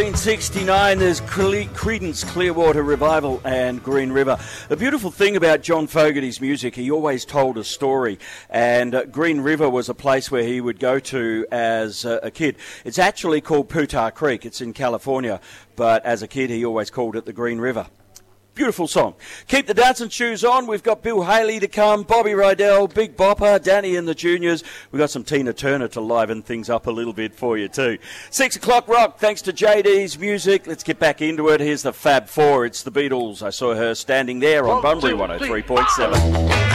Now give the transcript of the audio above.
1969, there's Creedence Clearwater Revival and Green River. The beautiful thing about John Fogerty's music, he always told a story, and Green River was a place where he would go to as a kid. It's actually called Putah Creek. It's in California, but as a kid he always called it the Green River. Beautiful song. Keep the dancing shoes on. We've got Bill Haley to come, Bobby Rydell, Big Bopper, Danny and the Juniors. We've got some Tina Turner to liven things up a little bit for you too. 6 o'clock rock, thanks to JD's music. Let's get back into it. Here's the Fab Four. It's the Beatles. I saw her standing there on Bunbury 103.7.